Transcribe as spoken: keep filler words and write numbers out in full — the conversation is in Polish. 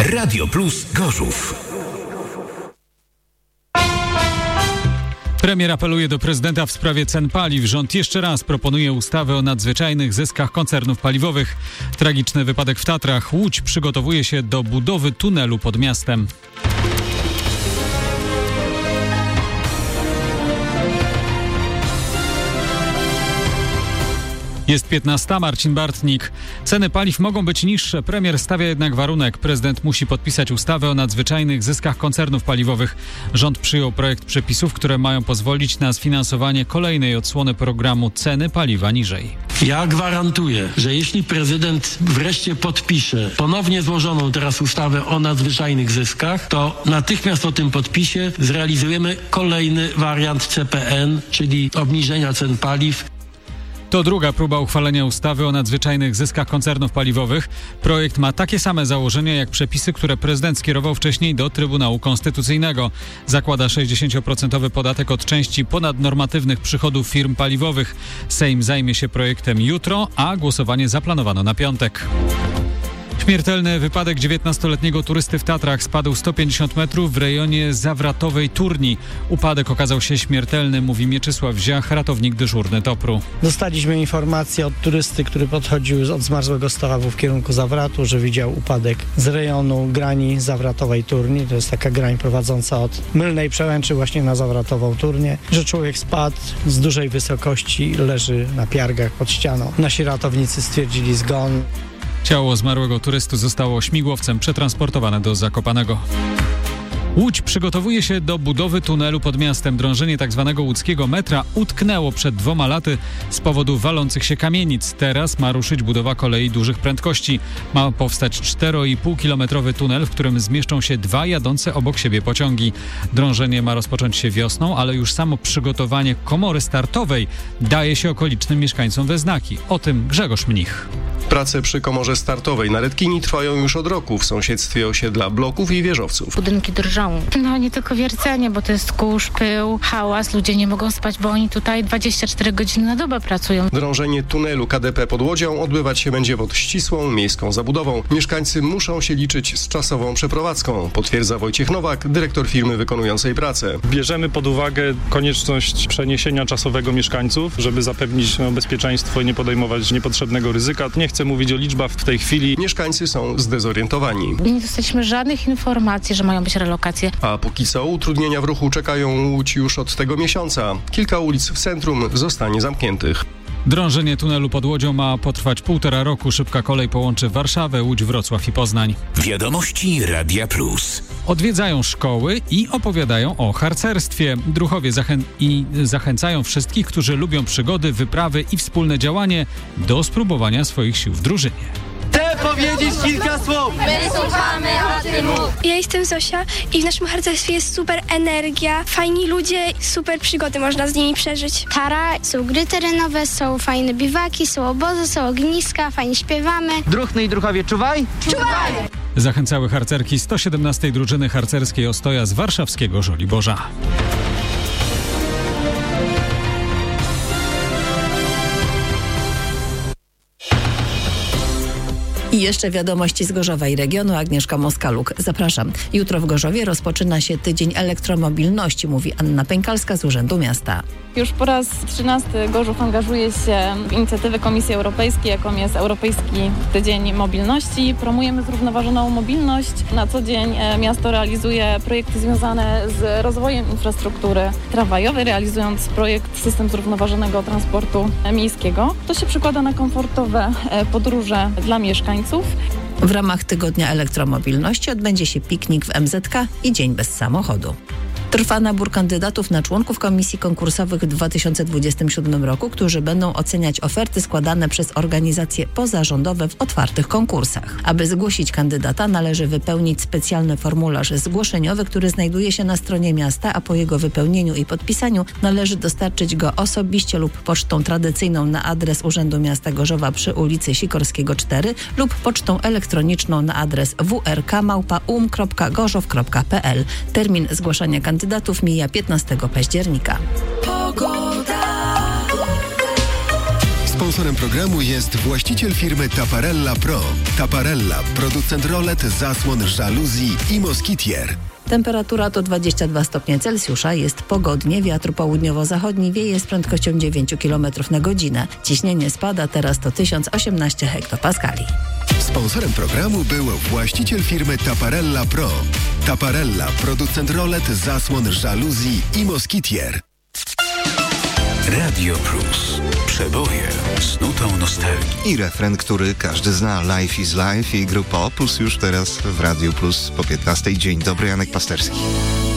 Radio Plus Gorzów. Premier apeluje do prezydenta w sprawie cen paliw. Rząd jeszcze raz proponuje ustawę o nadzwyczajnych zyskach koncernów paliwowych. Tragiczny wypadek w Tatrach. Łódź przygotowuje się do budowy tunelu pod miastem. Jest piętnasta, Marcin Bartnik. Ceny paliw mogą być niższe. Premier stawia jednak warunek. Prezydent musi podpisać ustawę o nadzwyczajnych zyskach koncernów paliwowych. Rząd przyjął projekt przepisów, które mają pozwolić na sfinansowanie kolejnej odsłony programu Ceny paliwa niżej. Ja gwarantuję, że jeśli prezydent wreszcie podpisze ponownie złożoną teraz ustawę o nadzwyczajnych zyskach, to natychmiast o tym podpisie zrealizujemy kolejny wariant C P N, czyli obniżenia cen paliw. To druga próba uchwalenia ustawy o nadzwyczajnych zyskach koncernów paliwowych. Projekt ma takie same założenia jak przepisy, które prezydent skierował wcześniej do Trybunału Konstytucyjnego. Zakłada sześćdziesięcioprocentowy podatek od części ponadnormatywnych przychodów firm paliwowych. Sejm zajmie się projektem jutro, a głosowanie zaplanowano na piątek. Śmiertelny wypadek dziewiętnastoletniego turysty w Tatrach. Spadł sto pięćdziesiąt metrów w rejonie Zawratowej Turni. Upadek okazał się śmiertelny, mówi Mieczysław Ziach, ratownik dyżurny Topru. Dostaliśmy informację od turysty, który podchodził od Zmarzłego Stoławu w kierunku Zawratu, że widział upadek z rejonu grani Zawratowej Turni. To jest taka grań prowadząca od Mylnej Przełęczy właśnie na Zawratową Turnię. Że człowiek spadł z dużej wysokości, leży na piargach pod ścianą. Nasi ratownicy stwierdzili zgon. Ciało zmarłego turysty zostało śmigłowcem przetransportowane do Zakopanego. Łódź przygotowuje się do budowy tunelu pod miastem. Drążenie tzw. łódzkiego metra utknęło przed dwoma laty z powodu walących się kamienic. Teraz ma ruszyć budowa kolei dużych prędkości. Ma powstać cztery i pół kilometrowy tunel, w którym zmieszczą się dwa jadące obok siebie pociągi. Drążenie ma rozpocząć się wiosną, ale już samo przygotowanie komory startowej daje się okolicznym mieszkańcom we znaki. O tym Grzegorz Mnich. Prace przy komorze startowej na Redkini trwają już od roku w sąsiedztwie osiedla bloków i wieżowców. Budynki drżą. No nie tylko wiercenie, bo to jest kurz, pył, hałas. Ludzie nie mogą spać, bo oni tutaj dwadzieścia cztery godziny na dobę pracują. Drążenie tunelu K D P pod Łodzią odbywać się będzie pod ścisłą miejską zabudową. Mieszkańcy muszą się liczyć z czasową przeprowadzką, potwierdza Wojciech Nowak, dyrektor firmy wykonującej pracę. Bierzemy pod uwagę konieczność przeniesienia czasowego mieszkańców, żeby zapewnić no, bezpieczeństwo i nie podejmować niepotrzebnego ryzyka. Nie chcę mówić o liczbach w tej chwili. Mieszkańcy są zdezorientowani. Nie dostaliśmy żadnych informacji, że mają być relokacje. A póki co utrudnienia w ruchu czekają Łódź już od tego miesiąca. Kilka ulic w centrum zostanie zamkniętych. Drążenie tunelu pod Łodzią ma potrwać półtora roku. Szybka kolej połączy Warszawę, Łódź, Wrocław i Poznań. Wiadomości Radia Plus. Odwiedzają szkoły i opowiadają o harcerstwie. Druhowie zachę- i zachęcają wszystkich, którzy lubią przygody, wyprawy i wspólne działanie do spróbowania swoich sił w drużynie. Chcę powiedzieć kilka słów. My słuchamy, a ty mów. Ja jestem Zosia i w naszym harcerstwie jest super energia, fajni ludzie, super przygody można z nimi przeżyć. Tara, są gry terenowe, są fajne biwaki, są obozy, są ogniska, fajnie śpiewamy. Druhny i druhowie, czuwaj! Czuwaj! Zachęcały harcerki sto siedemnastej drużyny harcerskiej Ostoja z warszawskiego Żoliborza. I jeszcze wiadomości z Gorzowa i regionu. Agnieszka Moskaluk. Zapraszam. Jutro w Gorzowie rozpoczyna się Tydzień Elektromobilności, mówi Anna Pękalska z Urzędu Miasta. Już po raz trzynasty Gorzów angażuje się w inicjatywę Komisji Europejskiej, jaką jest Europejski Tydzień Mobilności. Promujemy zrównoważoną mobilność. Na co dzień miasto realizuje projekty związane z rozwojem infrastruktury tramwajowej, realizując projekt System Zrównoważonego Transportu Miejskiego. To się przekłada na komfortowe podróże dla mieszkańców. W ramach Tygodnia Elektromobilności odbędzie się piknik w M Z K i Dzień bez samochodu. Trwa nabór kandydatów na członków komisji konkursowych w dwa tysiące dwudziestym siódmym roku, którzy będą oceniać oferty składane przez organizacje pozarządowe w otwartych konkursach. Aby zgłosić kandydata, należy wypełnić specjalny formularz zgłoszeniowy, który znajduje się na stronie miasta, a po jego wypełnieniu i podpisaniu należy dostarczyć go osobiście lub pocztą tradycyjną na adres Urzędu Miasta Gorzowa przy ulicy Sikorskiego cztery lub pocztą elektroniczną na adres w r k małpa u m kropka gorzów kropka p l. Termin zgłaszania kandydatów Kandydatów mija piętnastego października. Pogoda. Sponsorem programu jest właściciel firmy Taparella Pro. Taparella, producent rolet, zasłon, żaluzji i moskitier. Temperatura to dwadzieścia dwa stopnie Celsjusza, jest pogodnie, wiatr południowo-zachodni wieje z prędkością dziewięć kilometrów na godzinę. Ciśnienie spada, teraz to tysiąc osiemnaście hektopaskali. Sponsorem programu był właściciel firmy Taparella Pro. Taparella, producent rolet, zasłon, żaluzji i moskitier. Radio Plus. Przeboje z nutą nostalgii. I refren, który każdy zna. Life is Life i grupa Opus już teraz w Radio Plus po piętnastej. Dzień dobry, Janek Pasterski.